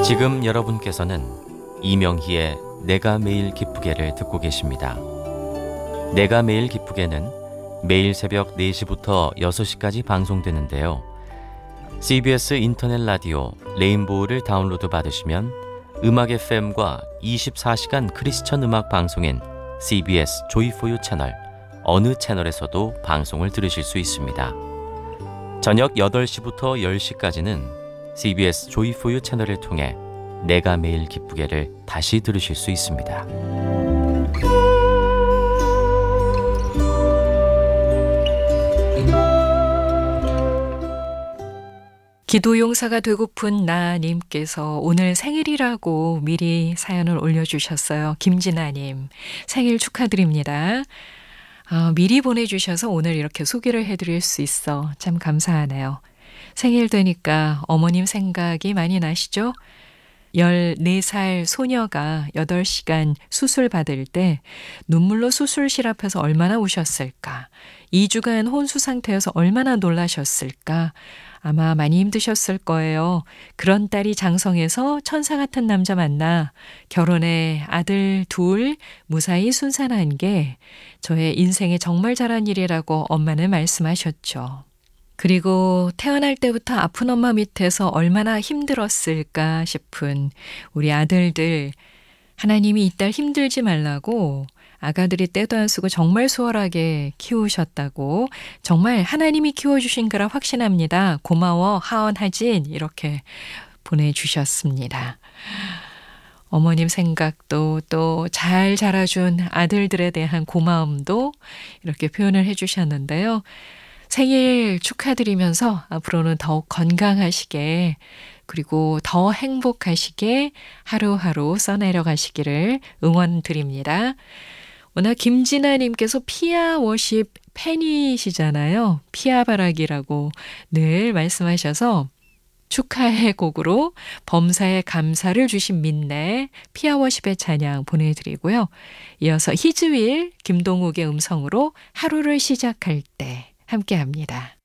지금 여러분께서는 이명희의 내가 매일 기쁘게를 듣고 계십니다. 내가 매일 기쁘게는 매일 새벽 4시부터 6시까지 방송되는데요. CBS 인터넷 라디오 레인보우를 다운로드 받으시면 음악 FM과 24시간 크리스천 음악 방송인 CBS 조이포유 채널 어느 채널에서도 방송을 들으실 수 있습니다. 저녁 8시부터 10시까지는 CBS 조이포유 채널을 통해 내가 매일 기쁘게를 다시 들으실 수 있습니다. 기도 용사가 되고픈 나님께서 오늘 생일이라고 미리 사연을 올려주셨어요. 김진아님, 생일 축하드립니다. 미리 보내주셔서 오늘 이렇게 소개를 해드릴 수 있어 참 감사하네요. 생일 되니까 어머님 생각이 많이 나시죠? 14살 소녀가 8시간 수술 받을 때 눈물로 수술실 앞에서 얼마나 우셨을까? 2주간 혼수 상태여서 얼마나 놀라셨을까? 아마 많이 힘드셨을 거예요. 그런 딸이 장성해서 천사 같은 남자 만나 결혼해 아들 2 무사히 순산한 게 저의 인생에 정말 잘한 일이라고 엄마는 말씀하셨죠. 그리고 태어날 때부터 아픈 엄마 밑에서 얼마나 힘들었을까 싶은 우리 아들들, 하나님이 이 딸 힘들지 말라고 아가들이 때도 안 쓰고 정말 수월하게 키우셨다고, 정말 하나님이 키워주신 거라 확신합니다. 고마워 하원하진, 이렇게 보내주셨습니다. 어머님 생각도 또 잘 자라준 아들들에 대한 고마움도 이렇게 표현을 해주셨는데요. 생일 축하드리면서 앞으로는 더욱 건강하시게, 그리고 더 행복하시게 하루하루 써내려가시기를 응원드립니다. 오늘 김진아님께서 피아 워십 팬이시잖아요. 피아 바라기라고 늘 말씀하셔서 축하의 곡으로 범사에 감사를 주신 민네 피아 워십의 찬양 보내드리고요. 이어서 히즈윌 김동욱의 음성으로 하루를 시작할 때 함께합니다.